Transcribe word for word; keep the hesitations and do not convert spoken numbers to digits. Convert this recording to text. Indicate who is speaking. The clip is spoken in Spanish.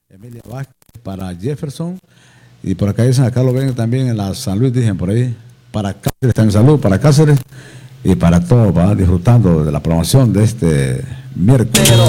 Speaker 1: Emilia Vázquez, para Jefferson. Y por acá dicen, acá lo ven también en la San Luis, dicen por ahí. Para Cáceres, también salud, para Cáceres. Y para todos, va disfrutando de la programación de este miércoles.